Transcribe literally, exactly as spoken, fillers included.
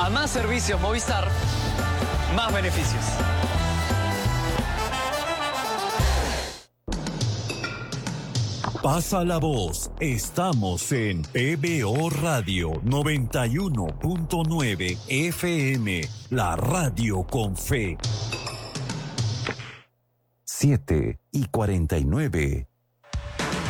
A más servicios Movistar, más beneficios. Pasa la voz, estamos en P B O Radio noventa y uno punto nueve F M, la radio con fe. siete y cuarenta y nueve.